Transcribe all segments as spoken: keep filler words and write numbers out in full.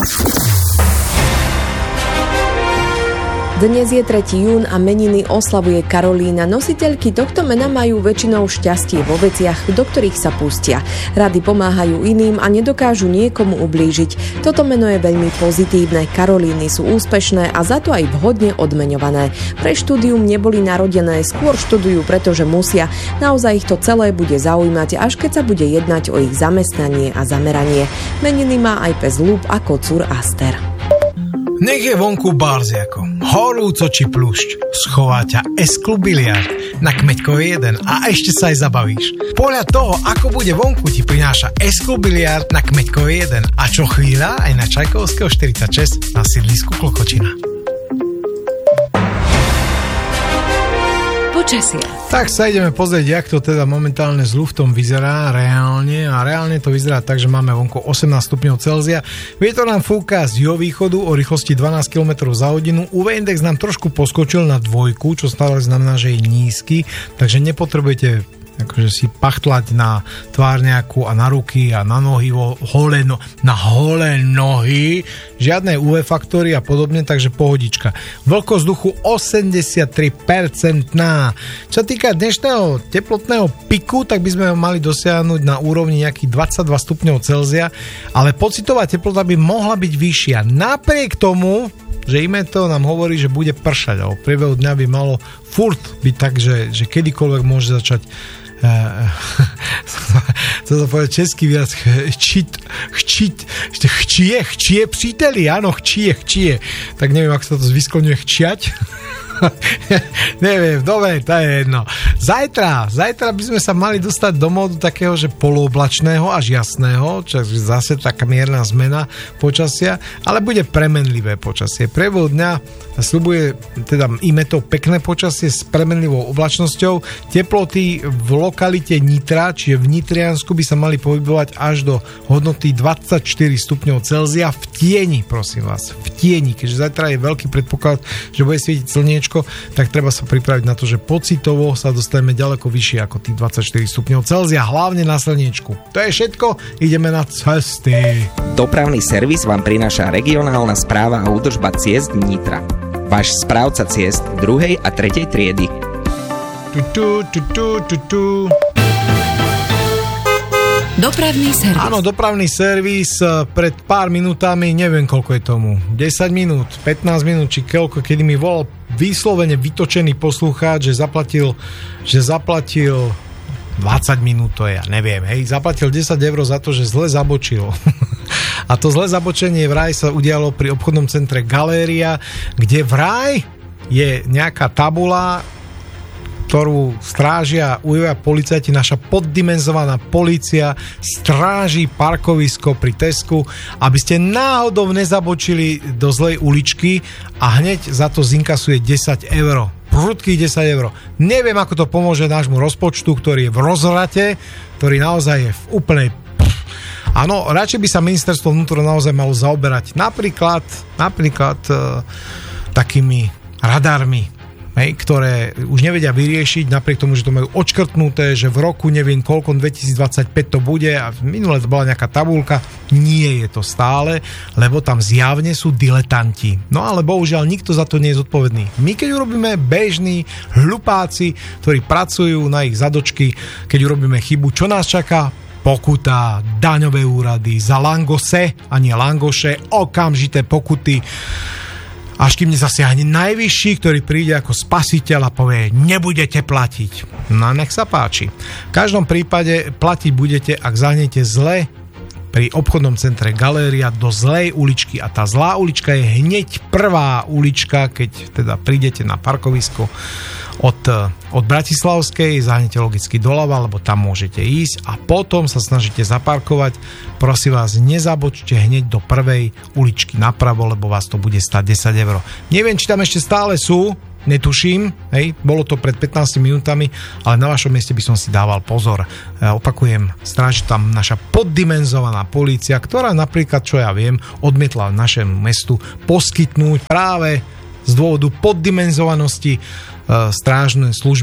Dnes je tretieho júna a meniny oslavuje Karolína. Nositeľky tohto mena majú väčšinou šťastie vo veciach, do ktorých sa pustia. Rady pomáhajú iným a nedokážu niekomu ublížiť. Toto meno je veľmi pozitívne. Karolíny sú úspešné a za to aj vhodne odmeňované. Pre štúdium neboli narodené, skôr študujú, pretože musia. Naozaj ich to celé bude zaujímať, až keď sa bude jednať o ich zamestnanie a zameranie. Meniny má aj pes Lúb a kocúr Aster. Nech je vonku barziako, horúco či plušť, schová ťa S-klub biliard na Kmeďkovej jeden a ešte sa aj zabavíš. Podľa toho, ako bude vonku, ti prináša S-klub biliard na Kmeďkovej jeden a čo chvíľa aj na Čajkovského štyridsaťšesť na sídlisku Klokočina. Počasie. Tak sa ideme pozrieť, jak to teda momentálne s luftom vyzerá reálne a reálne to vyzerá tak, že máme vonku osemnásť stupňov Celzia. Vietor nám fúka z juhovýchodu o rýchlosti dvanásť kilometrov za hodinu. ú vé index nám trošku poskočil na dvojku, čo stále znamená, že je nízky, takže nepotrebujete akože si pachtlať na tvár nejakú a na ruky a na nohy, holé no, na holé nohy, žiadne ú vé faktory a podobne, takže pohodička. Vlhkosť vzduchu osemdesiattri percent. Čo týka dnešného teplotného piku, tak by sme ho mali dosiahnuť na úrovni nejakých dvadsaťdva stupňov Celzia, ale pocitová teplota by mohla byť vyššia. Napriek tomu, že Imeto nám hovorí, že bude pršať, ale v priebehu dňa by malo furt byť tak, že, že kedykoľvek môže začať chcel sa povedať český viac chčiť, chčiť, chčie, chčie příteli, áno, chčie, chčie. Tak neviem, ako sa to vyskloňuje chčiať. Neviem, dobre, to je jedno. Zajtra, zajtra by sme sa mali dostať do módu takého, že polooblačného až jasného, čo je zase taká mierna zmena počasia, ale bude premenlivé počasie. Priebehu dňa sľubuje teda Imeto pekné počasie s premenlivou oblačnosťou. Teploty v lokalite Nitra, čiže v Nitriansku by sa mali pohybovať až do hodnoty dvadsaťštyri stupňov Celzia v tieni, prosím vás, v tieni, keďže zajtra je veľký predpoklad, že bude svietiť slniečko, tak treba sa pripraviť na to, že pocitovo sa dostaneme ďaleko vyššie ako tých dvadsaťštyri stupňov Celzia, hlavne na slniečku. To je všetko, ideme na cesty. Dopravný servis vám prináša regionálna správa a údržba ciest Nitra. Váš správca ciest druhej a tretej triedy. Tu, tu, tu, tu, tu, tu. Dopravný servis. Áno, dopravný servis pred pár minútami, neviem koľko je tomu, desať minút, pätnásť minút, či koľko, kedy mi volal vyslovene vytočený poslucháč, že zaplatil, že zaplatil dvadsať minút, to je, ja neviem, hej, zaplatil desať eur za to, že zle zabočil. A to zlé zabočenie vraj sa udialo pri obchodnom centre Galéria, kde vraj je nejaká tabula, ktorú strážia ujovia policajti, naša poddimenzovaná polícia stráži parkovisko pri Tesku, aby ste náhodou nezabočili do zlej uličky a hneď za to zinkasuje desať eur. Prudkých desať eur. Neviem, ako to pomôže nášmu rozpočtu, ktorý je v rozvrate, ktorý naozaj je v úplnej... Áno, radšej by sa ministerstvo vnútra naozaj malo zaoberať napríklad, napríklad e, takými radármi, hej, ktoré už nevedia vyriešiť, napriek tomu, že to majú odškrtnuté, že v roku neviem koľko, dvetisícdvadsaťpäť to bude a minule to bola nejaká tabuľka, nie je to stále, lebo tam zjavne sú diletanti. No ale bohužiaľ nikto za to nie je zodpovedný. My keď urobíme bežní hlupáci, ktorí pracujú na ich zadočky, keď urobíme chybu, čo nás čaká? Pokuta, daňové úrady, za langose a nie langoše, okamžité pokuty. Až kým nezasiahne najvyšší, ktorý príde ako spasiteľ a povie, nebudete platiť. No nech sa páči. V každom prípade platiť budete, ak zahnete zle pri obchodnom centre Galéria do zlej uličky. A tá zlá ulička je hneď prvá ulička, keď teda prídete na parkovisko od, od Bratislavskej, zahnete logicky doľava, lebo tam môžete ísť a potom sa snažíte zaparkovať. Prosím vás, nezabočte hneď do prvej uličky napravo, lebo vás to bude stáť desať eur. Neviem, či tam ešte stále sú, netuším, hej, bolo to pred pätnástimi minútami, ale na vašom mieste by som si dával pozor. Ja opakujem, stráži tam naša poddimenzovaná polícia, ktorá napríklad, čo ja viem, odmietla našemu mestu poskytnúť práve z dôvodu poddimenzovanosti strážne služby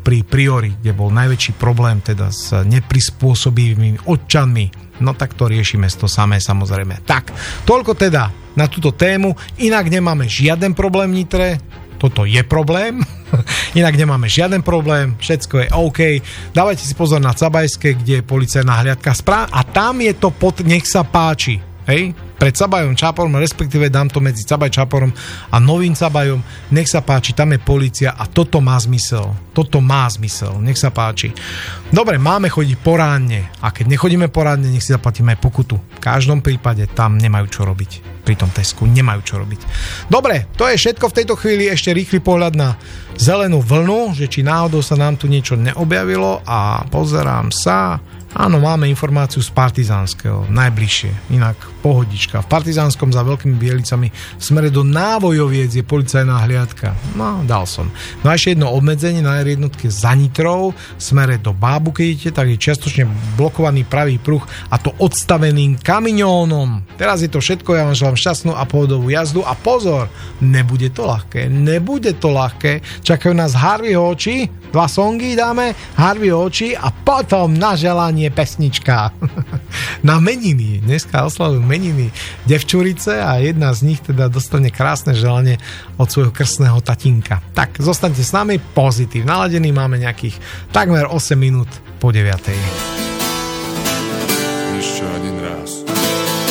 pri Priori, kde bol najväčší problém teda s neprispôsobivými občanmi. No tak to riešime to samé, samozrejme. Tak, toľko teda na túto tému. Inak nemáme žiaden problém v Nitre. Toto je problém. Inak nemáme žiaden problém. Všetko je OK. Dávajte si pozor na Cabajské, kde je policajná hliadka správ. A tam je to pod nech sa páči. Hej? Pred Cabajom Čáporom, respektíve dám to medzi Cabaj Čáporom a Novým Cabajom. Nech sa páči, tam je polícia a toto má zmysel. Toto má zmysel. Nech sa páči. Dobre, máme chodiť poránne. A keď nechodíme poránne, nech si zaplatíme aj pokutu. V každom prípade tam nemajú čo robiť. Pri tom Tesku nemajú čo robiť. Dobre, to je všetko v tejto chvíli. Ešte rýchly pohľad na zelenú vlnu, že či náhodou sa nám tu niečo neobjavilo a pozerám sa. Áno, máme informáciu z Partizánskeho, najbližšie, inak pohodička. V Partizánskom za Veľkými Bielicami v smere do Návojoviec je policajná hliadka. No, dal som. No a ešte jedno obmedzenie na jednotke za Nitrou, v smere do Bábu, keď idete, tak je čiastočne blokovaný pravý pruh a to odstaveným kamiónom. Teraz je to všetko, ja vám želám šťastnú a pohodovú jazdu a pozor, nebude to ľahké, nebude to ľahké. Čakajú nás Harveyho oči, dva songy dáme, Harveyho oči a potom na želanie pesnička. Na meniny. Dneska oslavujú meniny devčurice a jedna z nich teda dostane krásne želanie od svojho krstného tatínka. Tak, zostaňte s nami, pozitív naladený, máme nejakých takmer osem minút po deviatej.